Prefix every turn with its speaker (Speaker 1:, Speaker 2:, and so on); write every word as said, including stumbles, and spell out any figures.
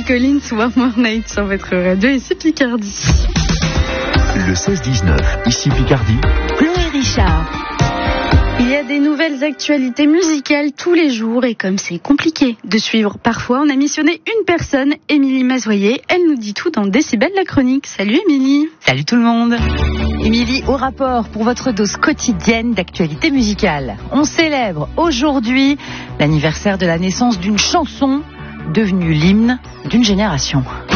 Speaker 1: Phil Collins, One More Night sur votre radio, ici Picardie.
Speaker 2: Le seize dix-neuf, ici Picardie.
Speaker 3: Chloé Richard.
Speaker 1: Il y a des nouvelles actualités musicales tous les jours et comme c'est compliqué de suivre parfois, on a missionné une personne, Émilie Mazoyer. Elle nous dit tout dans Décibel la chronique. Salut Émilie.
Speaker 3: Salut tout le monde. Émilie, au rapport pour votre dose quotidienne d'actualité musicale. On célèbre aujourd'hui l'anniversaire de la naissance d'une chanson devenue l'hymne d'une génération.